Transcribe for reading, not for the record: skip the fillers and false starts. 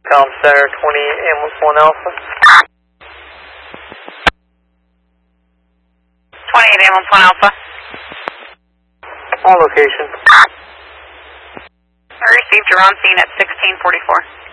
Com Center, 28 Ambulance 1 Alpha. 28 Ambulance 1 Alpha. On location. I received your on scene at 1644.